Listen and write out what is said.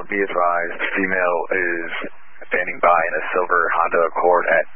Be advised, female is standing by in a silver Honda Accord at